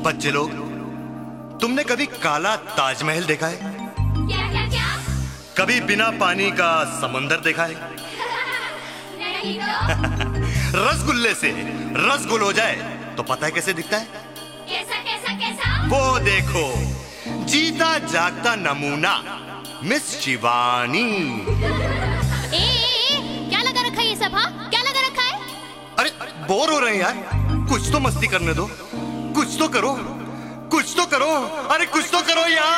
बच्चे लोग, तुमने कभी काला ताजमहल देखा है? क्या क्या क्या? कभी बिना पानी का समंदर देखा है? नहीं तो। रसगुल्ले से रसगुल हो जाए तो पता है कैसे दिखता है? कैसा कैसा कैसा? वो देखो, जीता जागता नमूना मिस शिवानी। क्या लगा रखा है ये सब? हाँ, क्या लगा रखा है? अरे बोर हो रहे हैं यार, कुछ तो मस्ती करने दो, कुछ तो करो, कुछ तो करो, अरे कुछ तो करो यार।